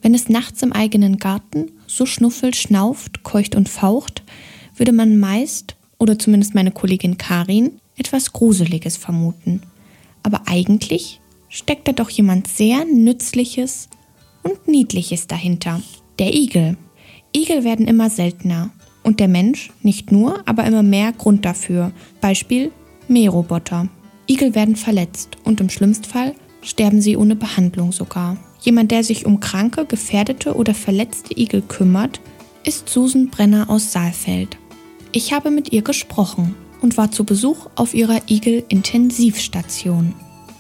Wenn es nachts im eigenen Garten so schnuffelt, schnauft, keucht und faucht, würde man meist, oder zumindest meine Kollegin Karin, etwas Gruseliges vermuten. Aber eigentlich steckt da doch jemand sehr Nützliches und Niedliches dahinter. Der Igel. Igel werden immer seltener. Und der Mensch nicht nur, aber immer mehr Grund dafür. Beispiel Mähroboter. Igel werden verletzt und im schlimmsten Fall sterben sie ohne Behandlung sogar. Jemand, der sich um kranke, gefährdete oder verletzte Igel kümmert, ist Susan Brenner aus Saalfeld. Ich habe mit ihr gesprochen und war zu Besuch auf ihrer Igel-Intensivstation.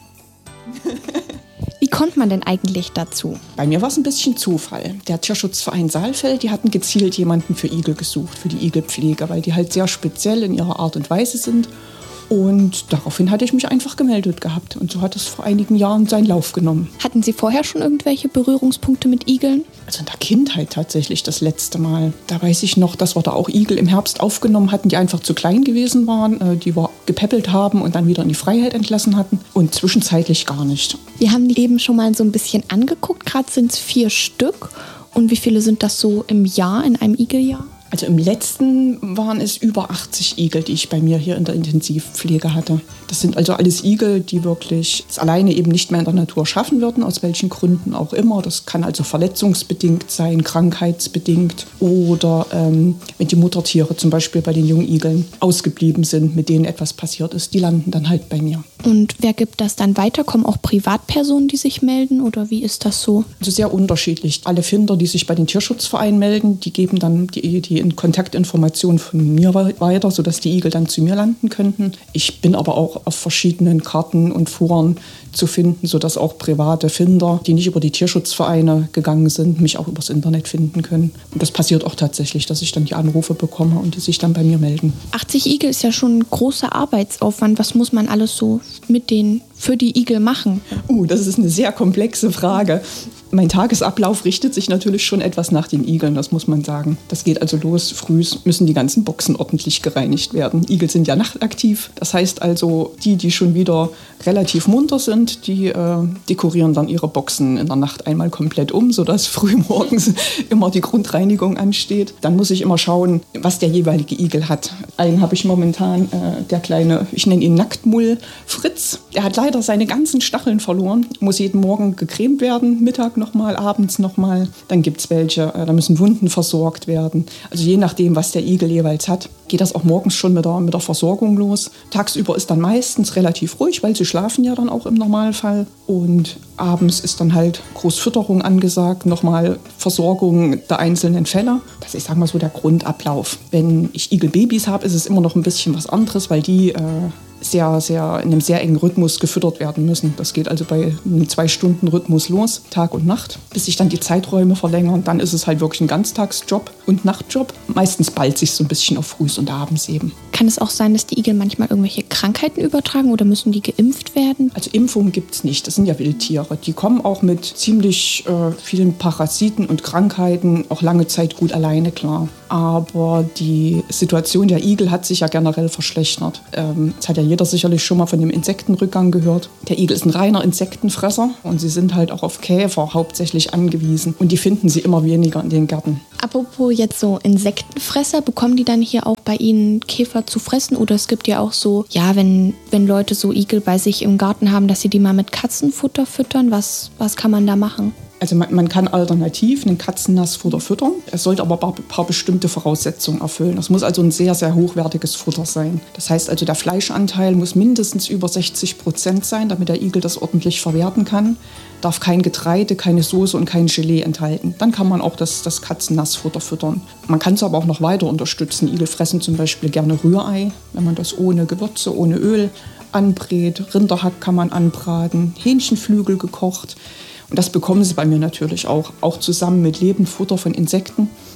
Wie kommt man denn eigentlich dazu? Bei mir war es ein bisschen Zufall. Der Tierschutzverein Saalfeld, die hatten gezielt jemanden für Igel gesucht, für die Igelpflege, weil die halt sehr speziell in ihrer Art und Weise sind. Und daraufhin hatte ich mich einfach gemeldet gehabt. Und so hat es vor einigen Jahren seinen Lauf genommen. Hatten Sie vorher schon irgendwelche Berührungspunkte mit Igeln? Also in der Kindheit tatsächlich das letzte Mal. Da weiß ich noch, dass wir da auch Igel im Herbst aufgenommen hatten, die einfach zu klein gewesen waren, die wir gepäppelt haben und dann wieder in die Freiheit entlassen hatten. Und zwischenzeitlich gar nicht. Wir haben die eben schon mal so ein bisschen angeguckt. Gerade sind es 4 Stück. Und wie viele sind das so im Jahr, in einem Igeljahr? Also im letzten waren es über 80 Igel, die ich bei mir hier in der Intensivpflege hatte. Das sind also alles Igel, die wirklich es alleine eben nicht mehr in der Natur schaffen würden, aus welchen Gründen auch immer. Das kann also verletzungsbedingt sein, krankheitsbedingt oder wenn die Muttertiere zum Beispiel bei den Jungigeln ausgeblieben sind, mit denen etwas passiert ist, die landen dann halt bei mir. Und wer gibt das dann weiter? Kommen auch Privatpersonen, die sich melden oder wie ist das so? Also sehr unterschiedlich. Alle Finder, die sich bei den Tierschutzvereinen melden, die geben dann die Kontaktinformationen von mir weiter, sodass die Igel dann zu mir landen könnten. Ich bin aber auch auf verschiedenen Karten und Foren zu finden, sodass auch private Finder, die nicht über die Tierschutzvereine gegangen sind, mich auch übers Internet finden können. Und das passiert auch tatsächlich, dass ich dann die Anrufe bekomme und die sich dann bei mir melden. 80 Igel ist ja schon ein großer Arbeitsaufwand. Was muss man alles so für die Igel machen? Das ist eine sehr komplexe Frage. Mein Tagesablauf richtet sich natürlich schon etwas nach den Igeln, das muss man sagen. Das geht also los, früh müssen die ganzen Boxen ordentlich gereinigt werden. Igel sind ja nachtaktiv, das heißt also, die schon wieder relativ munter sind, die dekorieren dann ihre Boxen in der Nacht einmal komplett sodass früh morgens immer die Grundreinigung ansteht. Dann muss ich immer schauen, was der jeweilige Igel hat. Einen habe ich momentan, der kleine, ich nenne ihn Nacktmull, Fritz. Der hat leider seine ganzen Stacheln verloren, muss jeden Morgen gecremt werden, Mittag nochmal, abends nochmal. Dann gibt es welche, da müssen Wunden versorgt werden. Also je nachdem, was der Igel jeweils hat, geht das auch morgens schon mit der Versorgung los. Tagsüber ist dann meistens relativ ruhig, weil sie schlafen ja dann auch im Normalfall. Und abends ist dann halt Großfütterung angesagt, nochmal Versorgung der einzelnen Fälle. Das ist, sagen wir so, der Grundablauf. Wenn ich Igelbabys habe, ist es immer noch ein bisschen was anderes, weil die in einem sehr engen Rhythmus gefüttert werden müssen. Das geht also bei einem 2-Stunden-Rhythmus los, Tag und Nacht, bis sich dann die Zeiträume verlängern. Dann ist es halt wirklich ein Ganztagsjob und Nachtjob. Meistens ballt sich so ein bisschen auf Frühs und abends eben. Kann es auch sein, dass die Igel manchmal irgendwelche Krankheiten übertragen oder müssen die geimpft werden? Also Impfungen gibt es nicht. Das sind ja Wildtiere. Die kommen auch mit ziemlich vielen Parasiten und Krankheiten auch lange Zeit gut alleine klar. Aber die Situation der Igel hat sich ja generell verschlechtert. Es hat ja jeder sicherlich schon mal von dem Insektenrückgang gehört. Der Igel ist ein reiner Insektenfresser und sie sind halt auch auf Käfer hauptsächlich angewiesen. Und die finden sie immer weniger in den Gärten. Apropos jetzt so Insektenfresser, bekommen die dann hier auch bei Ihnen Käfer zu fressen? Oder es gibt ja auch so, ja, wenn Leute so Igel bei sich im Garten haben, dass sie die mal mit Katzenfutter füttern. Was kann man da machen? Also man kann alternativ einen Katzennassfutter füttern. Es sollte aber ein paar bestimmte Voraussetzungen erfüllen. Das muss also ein sehr, sehr hochwertiges Futter sein. Das heißt also, der Fleischanteil muss mindestens über 60% sein, damit der Igel das ordentlich verwerten kann. Darf kein Getreide, keine Soße und kein Gelee enthalten. Dann kann man auch das Katzennassfutter füttern. Man kann es aber auch noch weiter unterstützen. Igel fressen zum Beispiel gerne Rührei, wenn man das ohne Gewürze, ohne Öl anbrät. Rinderhack kann man anbraten, Hähnchenflügel gekocht. Und das bekommen sie bei mir natürlich auch zusammen mit Lebendfutter von Insekten.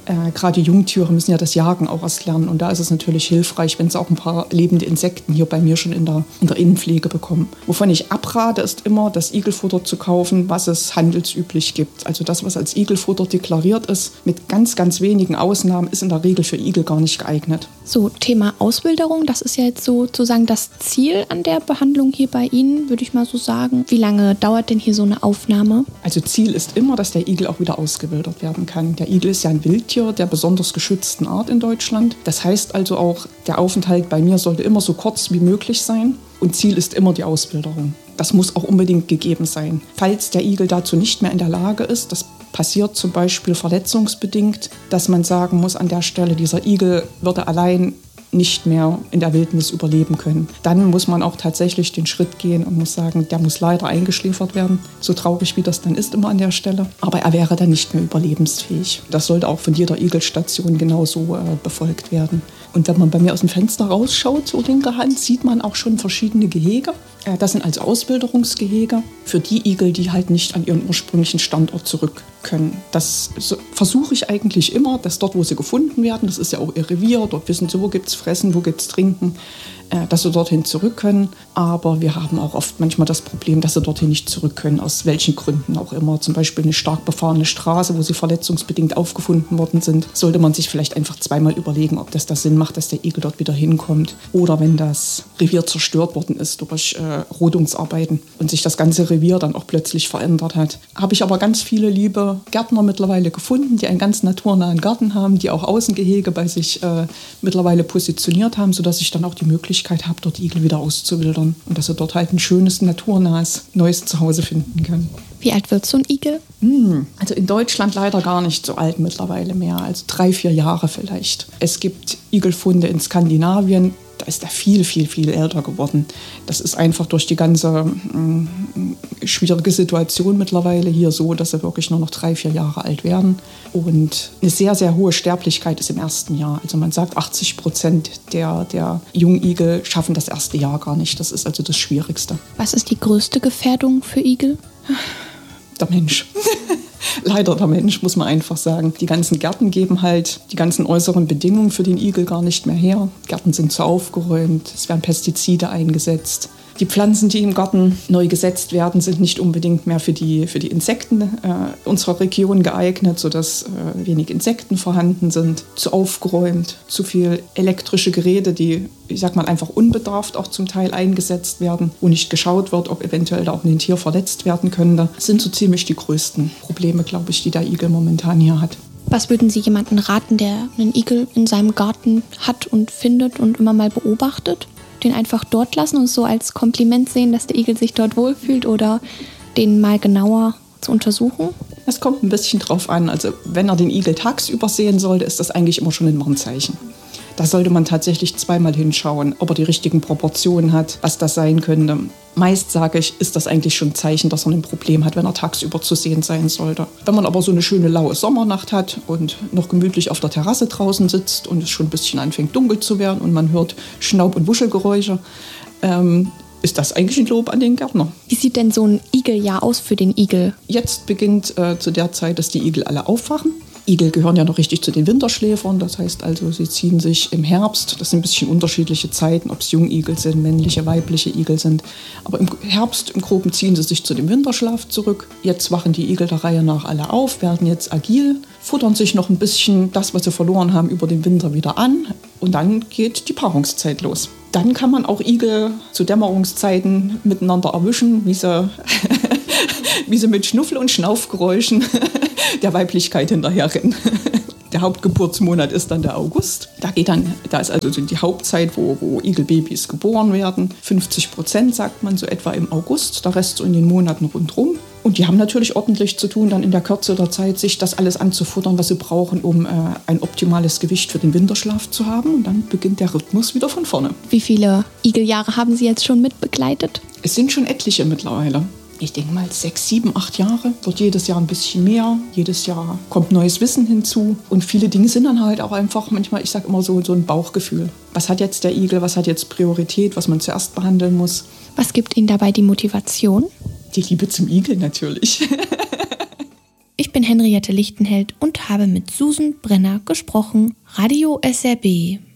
Gerade Jungtiere müssen ja das Jagen auch erst lernen. Und da ist es natürlich hilfreich, wenn sie auch ein paar lebende Insekten hier bei mir schon in der Innenpflege bekommen. Wovon ich abrate, ist immer, das Igelfutter zu kaufen, was es handelsüblich gibt. Also das, was als Igelfutter deklariert ist, mit ganz, ganz wenigen Ausnahmen, ist in der Regel für Igel gar nicht geeignet. So, Thema Auswilderung, das ist ja jetzt sozusagen das Ziel an der Behandlung hier bei Ihnen, würde ich mal so sagen. Wie lange dauert denn hier so eine Aufnahme? Also Ziel ist immer, dass der Igel auch wieder ausgewildert werden kann. Der Igel ist ja ein Wildtier der besonders geschützten Art in Deutschland. Das heißt also auch, der Aufenthalt bei mir sollte immer so kurz wie möglich sein. Und Ziel ist immer die Auswilderung. Das muss auch unbedingt gegeben sein. Falls der Igel dazu nicht mehr in der Lage ist, das passiert zum Beispiel verletzungsbedingt, dass man sagen muss, an der Stelle, dieser Igel würde allein nicht mehr in der Wildnis überleben können. Dann muss man auch tatsächlich den Schritt gehen und muss sagen, der muss leider eingeschläfert werden. So traurig wie das dann ist immer an der Stelle. Aber er wäre dann nicht mehr überlebensfähig. Das sollte auch von jeder Igelstation genauso befolgt werden. Und wenn man bei mir aus dem Fenster rausschaut, so linke Hand, sieht man auch schon verschiedene Gehege. Das sind also Auswilderungsgehege für die Igel, die halt nicht an ihren ursprünglichen Standort zurück können. Das versuche ich eigentlich immer, dass dort, wo sie gefunden werden, das ist ja auch ihr Revier, dort wissen sie, wo gibt es Fressen, wo gibt es Trinken, dass sie dorthin zurück können. Aber wir haben auch oft manchmal das Problem, dass sie dorthin nicht zurück können, aus welchen Gründen auch immer. Zum Beispiel eine stark befahrene Straße, wo sie verletzungsbedingt aufgefunden worden sind. Sollte man sich vielleicht einfach zweimal überlegen, ob das Sinn macht, dass der Igel dort wieder hinkommt. Oder wenn das Revier zerstört worden ist durch Rodungsarbeiten und sich das ganze Revier dann auch plötzlich verändert hat. Habe ich aber ganz viele liebe Gärtner mittlerweile gefunden, die einen ganz naturnahen Garten haben, die auch Außengehege bei sich mittlerweile positioniert haben, sodass ich dann auch die Möglichkeit habe, dort Igel wieder auszuwildern und dass sie dort halt ein schönes, naturnahes, neues Zuhause finden können. Wie alt wird so ein Igel? Also in Deutschland leider gar nicht so alt mittlerweile mehr, also 3-4 Jahre vielleicht. Es gibt Igelfunde in Skandinavien, da ist er viel, viel, viel älter geworden. Das ist einfach durch die ganze schwierige Situation mittlerweile hier so, dass sie wirklich nur noch 3-4 Jahre alt werden. Und eine sehr, sehr hohe Sterblichkeit ist im ersten Jahr. Also man sagt, 80% der Jungigel schaffen das erste Jahr gar nicht. Das ist also das Schwierigste. Was ist die größte Gefährdung für Igel? Der Mensch. Leider der Mensch, muss man einfach sagen. Die ganzen Gärten geben halt die ganzen äußeren Bedingungen für den Igel gar nicht mehr her. Gärten sind zu aufgeräumt, es werden Pestizide eingesetzt. Die Pflanzen, die im Garten neu gesetzt werden, sind nicht unbedingt mehr für die Insekten unserer Region geeignet, sodass wenig Insekten vorhanden sind. Zu aufgeräumt, zu viel elektrische Geräte, die, ich sag mal, einfach unbedarft auch zum Teil eingesetzt werden, wo nicht geschaut wird, ob eventuell auch ein Tier verletzt werden könnte. Das sind so ziemlich die größten Probleme, glaube ich, die der Igel momentan hier hat. Was würden Sie jemandem raten, der einen Igel in seinem Garten hat und findet und immer mal beobachtet? Den einfach dort lassen und so als Kompliment sehen, dass der Igel sich dort wohlfühlt, oder den mal genauer zu untersuchen? Es kommt ein bisschen drauf an. Also wenn er den Igel tagsüber sehen sollte, ist das eigentlich immer schon ein Warnzeichen. Da sollte man tatsächlich zweimal hinschauen, ob er die richtigen Proportionen hat, was das sein könnte. Meist, sage ich, ist das eigentlich schon ein Zeichen, dass er ein Problem hat, wenn er tagsüber zu sehen sein sollte. Wenn man aber so eine schöne laue Sommernacht hat und noch gemütlich auf der Terrasse draußen sitzt und es schon ein bisschen anfängt dunkel zu werden und man hört Schnaub- und Wuschelgeräusche, ist das eigentlich ein Lob an den Gärtner. Wie sieht denn so ein Igeljahr aus für den Igel? Jetzt beginnt zu der Zeit, dass die Igel alle aufwachen. Igel gehören ja noch richtig zu den Winterschläfern, das heißt also, sie ziehen sich im Herbst, das sind ein bisschen unterschiedliche Zeiten, ob es Jungigel sind, männliche, weibliche Igel sind, aber im Herbst im Groben ziehen sie sich zu dem Winterschlaf zurück. Jetzt wachen die Igel der Reihe nach alle auf, werden jetzt agil, futtern sich noch ein bisschen das, was sie verloren haben, über den Winter wieder an und dann geht die Paarungszeit los. Dann kann man auch Igel zu Dämmerungszeiten miteinander erwischen, wie sie mit Schnuffel- und Schnaufgeräuschen der Weiblichkeit hinterherrennen. Der Hauptgeburtsmonat ist dann der August. Da ist also die Hauptzeit, wo Igelbabys geboren werden. 50% sagt man so etwa im August, der Rest so in den Monaten rundherum. Und die haben natürlich ordentlich zu tun, dann in der Kürze der Zeit sich das alles anzufuttern, was sie brauchen, um ein optimales Gewicht für den Winterschlaf zu haben. Und dann beginnt der Rhythmus wieder von vorne. Wie viele Igeljahre haben Sie jetzt schon mitbegleitet? Es sind schon etliche mittlerweile. Ich denke mal 6, 7, 8 Jahre. Wird jedes Jahr ein bisschen mehr. Jedes Jahr kommt neues Wissen hinzu. Und viele Dinge sind dann halt auch einfach manchmal, ich sage immer so ein Bauchgefühl. Was hat jetzt der Igel, was hat jetzt Priorität, was man zuerst behandeln muss? Was gibt Ihnen dabei die Motivation? Die Liebe zum Igel natürlich. Ich bin bin Henriette Lichtenheld und habe mit Susan Brenner gesprochen. Radio SRB.